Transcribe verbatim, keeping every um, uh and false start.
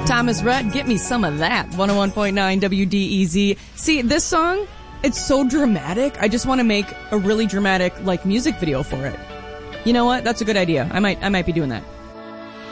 Thomas Rhett, get me some of that. one oh one point nine W D E Z. See, this song, it's so dramatic. I just want to make a really dramatic, like, music video for it. You know what? That's a good idea. I might, I might be doing that.